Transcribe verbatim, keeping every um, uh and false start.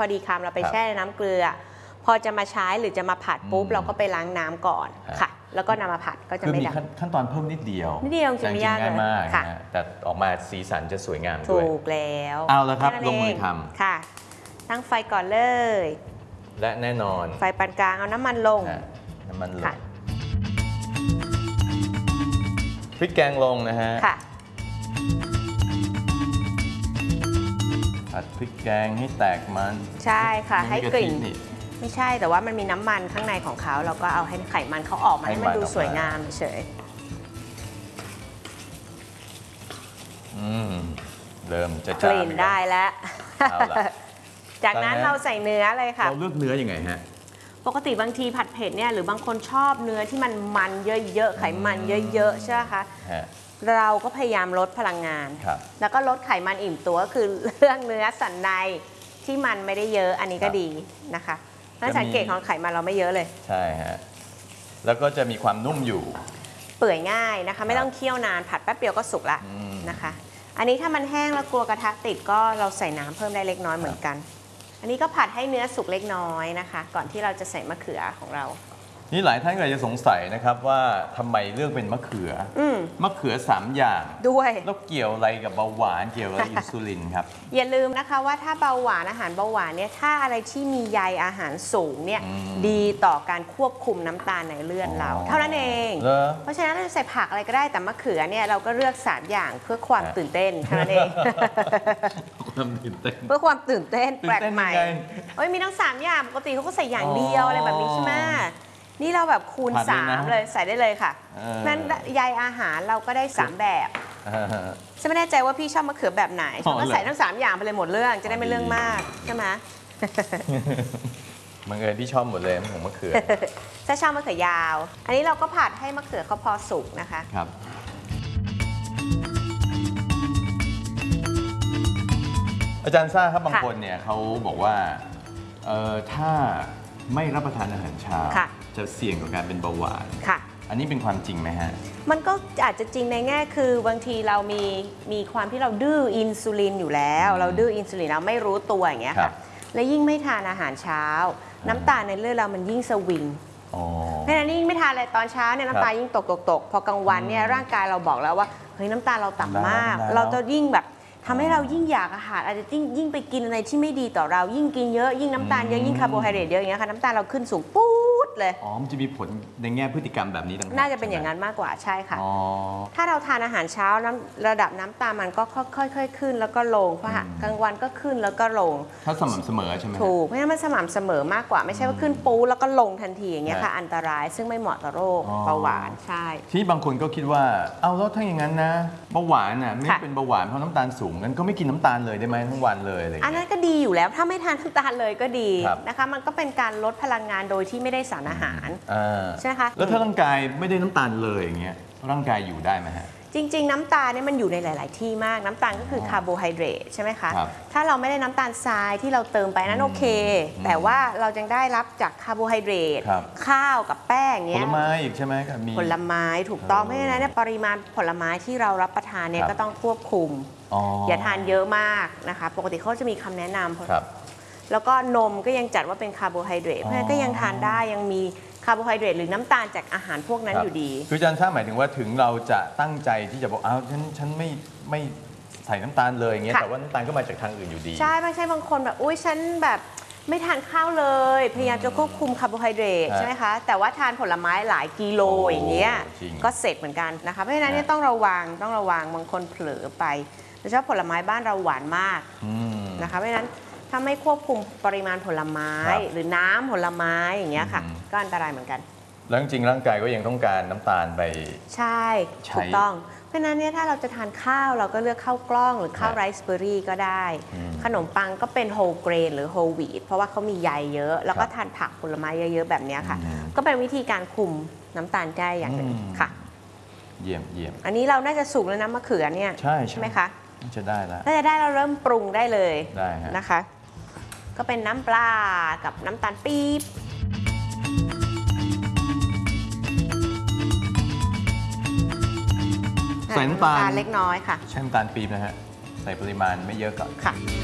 อดีคำเราไปแช่ในน้ำเกลือพอจะมาใช้หรือจะมาผัดปุ๊บเราก็ไปล้างน้ำก่อนค่ะแล้วก็นำมาผัดก็จะไม่ดำขั้นตอนเพิ่มนิดเดียวนิดเดียวจริงไม่ยากเลยค่ะแต่ออกมาสีสันจะสวยงามด้วยถูกแล้วเอาละครับลงมือทำค่ะตั้งไฟก่อนเลยและแน่นอนไฟปานกลางเอาน้ำมันลงน้ำมันลงพริกแกงลงนะฮะค่ะผัดพริกแกงให้แตกมันใช่ค่ะให้กลิ่นไม่ใช่แต่ว่ามันมีน้ำมันข้างในของเขาเราก็เอาให้ไขมันเขาออกมาให้มันดูสวยงามเฉยอืมเริ่มจะกลิ่นได้แล้วจากนั้นเราใส่เนื้อเลยค่ะเราเลือกเนื้อยังไงฮะปกติบางทีผัดเผ็ดเนี่ยหรือบางคนชอบเนื้อที่มันมันเยอะๆไขมันเยอะๆใช่ไหมคะเราก็พยายามลดพลังงานแล้วก็ลดไขมันอิ่มตัวก็คือเรื่องเนื้อสันในที่มันไม่ได้เยอะอันนี้ก็ดีนะคะน่าสังเกตของไขมันเราไม่เยอะเลยใช่ฮะแล้วก็จะมีความนุ่มอยู่เปื่อยง่ายนะคะไม่ต้องเคี่ยวนานผัดแป๊บเดียวก็สุกละนะคะอันนี้ถ้ามันแห้งแล้วกลัวกระทะติดก็เราใส่น้ำเพิ่มได้เล็กน้อยเหมือนกันอันนี้ก็ผัดให้เนื้อสุกเล็กน้อยนะคะก่อนที่เราจะใส่มะเขือของเรานี่หลายท่านก็จะสงสัยนะครับว่าทำไมเลือกเป็นมะเขือมะเขือสามอย่างด้วยแล้วเกี่ยวอะไรกับเบาหวานเกี่ยวกับอินซูลินครับอย่าลืมนะคะว่าถ้าเบาหวานอาหารเบาหวานเนี่ยถ้าอะไรที่มีใยอาหารสูงเนี่ยดีต่อการควบคุมน้ำตาลในเลือดเราเท่านั้นเองเพราะฉะนั้นเราจะใส่ผักอะไรก็ได้แต่มะเขือเนี่ยเราก็เลือกสามอย่างเพื่อความตื่นเต้นเท่านั้นเองความตื่นเต้นเพื่อความตื่นเต้นแปลกใหม่โอ้ยมีทั้งสามอย่างปกติเขาก็ใส่อย่างเดียวอะไรแบบนี้ใช่ไหมนี่เราแบบคูณสามเลยใส่ได้เลยค่ะนั้นใยอาหารเราก็ได้สามแบบฉันไม่แน่ใจว่าพี่ชอบมะเขือแบบไหนฉันก็ใส่ทั้งสามอย่างไปเลยหมดเรื่องจะได้ไม่เรื่องมากใช่ไหมมันเอิญพี่ชอบหมดเลยของมะเขือถ้าชอบมะเขือยาวอันนี้เราก็ผัดให้มะเขือเขาพอสุกนะคะครับอาจารย์ซ่าครับบางคนเนี่ยเขาบอกว่าถ้าไม่รับประทานอาหารเช้าจะเสี่ยงกับการเป็นเบาหวานค่ะอันนี้เป็นความจริงไหมฮะมันก็อาจจะจริงในแง่คือบางทีเรามีมีความที่เราดื้ออินซูลินอยู่แล้วเราดื้ออินซูลินเราไม่รู้ตัวอย่างเงี้ยค่ะและยิ่งไม่ทานอาหารเช้าน้ำตาลในเลือดเรามันยิ่งสวิงเพราะฉะนั้นยิ่งไม่ทานอะไรตอนเช้าเนี่ยน้ำตาลยิ่งตกตกตกพอกลางวันเนี่ยร่างกายเราบอกแล้วว่าเฮ้ยน้ำตาลเราต่ำมากเราจะยิ่งแบบทำให้เรายิ่งอยากอาหารอาจจะยิ่งยิ่งไปกินอะไรที่ไม่ดีต่อเรายิ่งกินเยอะยิ่งน้ำตาลเยอะยิ่งคาร์โบไฮเดรตเยอะอย่างเงี้ยค่ะน้ำตาลเราขึ้นสูงปุ๊ดเลยอ๋อมันจะมีผลในแง่พฤติกรรมแบบนี้ต่างๆน่าจะเป็นอย่างนั้นมากกว่าใช่ค่ะถ้าเราทานอาหารเช้าน้ำระดับน้ำตาลมันก็ค่อยๆขึ้นแล้วก็ลงเพราะกลางวันก็ขึ้นแล้วก็ลงถ้าสม่ำเสมอใช่ไหมถูกเพราะฉะนั้นมันสม่ำเสมอมากกว่าไม่ใช่ว่าขึ้นปูแล้วก็ลงทันทีอย่างเงี้ยค่ะอันตรายซึ่งไม่เหมาะต่อโรคเบาหวานใช่ที่บางคนก็คิดว่าเอาแล้วถ้าอย่างนั้นนะเบาหวานน่ะไม่เป็นเบาหวานเพราะน้ำตาลสูงงั้นก็ไม่กินน้ำตาลเลยได้ไหมทั้งวันเลยอะไรอันนั้นก็ดีอยู่แล้วถ้าไม่ทานน้ำตาลเลยก็ดีนะคะมันก็เป็นการลดพลังงานโดยที่ไม่ได้สารอาหารใช่ไหมคะแล้วถ้าร่างกายไม่ได้น้ำตาลเลยอย่างเงี้ยร่างกายอยู่ได้ไหมฮะจริงๆน้ำตาลเนี่ยมันอยู่ในหลายๆที่มากน้ำตาลก็คือคาร์โบไฮเดรตใช่ไหมคะถ้าเราไม่ได้น้ำตาลทรายที่เราเติมไปนั้นโอเคแต่ว่าเรายังได้รับจากคาร์โบไฮเดรตข้าวกับแป้งเงี้ยผลไม้อีกใช่ไหมมีผลไม้ถูกต้องเพราะฉะนั้นปริมาณผลไม้ที่เรารับประทานเนี่ยก็ต้องควบคุมอย่าทานเยอะมากนะคะปกติเขาจะมีคำแนะนำแล้วก็นมก็ยังจัดว่าเป็นคาร์โบไฮเดรตเพราะฉะนั้นก็ยังทานได้ยังมีคาร์โบไฮเดรตหรือน้ำตาลจากอาหารพวกนั้นอยู่ดีคืออาจารย์ทราบหมายถึงว่าถึงเราจะตั้งใจที่จะบอกอ้าวฉันฉันไม่ไม่ใส่น้ำตาลเลยอย่างเงี้ยแต่ว่าน้ำตาลก็มาจากทางอื่นอยู่ดีใช่ไม่ใช่บางคนแบบอุ้ยฉันแบบไม่ทานข้าวเลยพยายามจะควบคุมคาร์โบไฮเดรตใช่ไหมคะแต่ว่าทานผลไม้หลายกิโลอย่างเงี้ยก็เสร็จเหมือนกันนะคะเพราะฉะนั้นเนี่ยต้องระวังต้องระวังบางคนเผลอไปโดยเฉพาะผลไม้บ้านเราหวานมากนะคะเพราะฉะนั้นถ้าไม่ควบคุมปริมาณผลไม้หรือน้ำผลไม้อย่างเงี้ยค่ะก็อันตรายเหมือนกันแล้วจริงๆร่างกายก็ยังต้องการน้ำตาลไปใช่ถูกต้องเพราะฉะนั้นเนี่ยถ้าเราจะทานข้าวเราก็เลือกข้าวกล้องหรือข้าวไรซ์เบอร์รี่ก็ได้ขนมปังก็เป็นโฮลเกรนหรือโฮลวีทเพราะว่าเขามีใยเยอะแล้วก็ทานผักผลไม้เยอะๆแบบนี้ค่ะก็เป็นวิธีการคุมน้ำตาลได้อย่างหนึ่งค่ะเยี่ยมเยี่ยมอันนี้เราน่าจะสุกแล้วนะมะเขือเนี่ยใช่ใช่ไหมคะน่าจะได้แล้วน่าจะได้เราเริ่มปรุงได้เลยได้นะคะก็เป็นน้ำปลากับน้ำตาลปี๊บใส่น้ำตาลเล็กน้อยค่ะใช้น้ำตาลปี๊บนะฮะใส่ปริมาณไม่เยอะก่อนค่ะ